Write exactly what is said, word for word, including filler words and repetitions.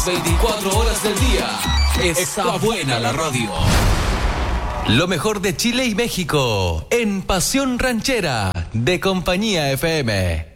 veinticuatro horas del día. Está buena la radio. Lo mejor de Chile y México en Pasión Ranchera de Compañía F M.